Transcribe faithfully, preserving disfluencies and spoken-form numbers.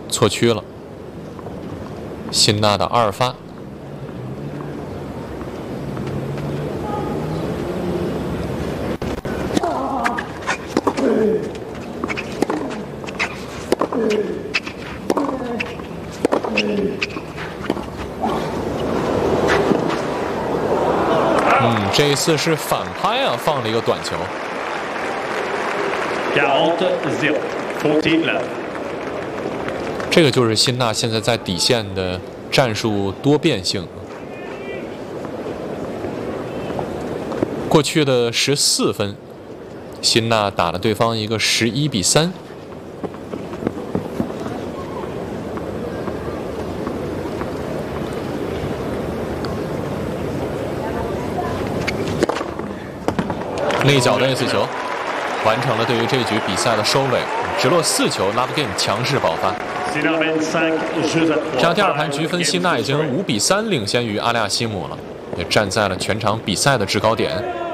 错区了。辛纳的二发。嗯，这一次是反拍啊，放了一个短球。这个就是辛纳现在在底线的战术多变性。过去的十四分，辛纳打了对方一个十一比三。内角的 A 四球，完成了对于这局比赛的收尾，直落四球 ，Love Game 强势爆发。这样第二盘局分，辛纳已经五比三领先于阿利亚西姆了，也站在了全场比赛的制高点。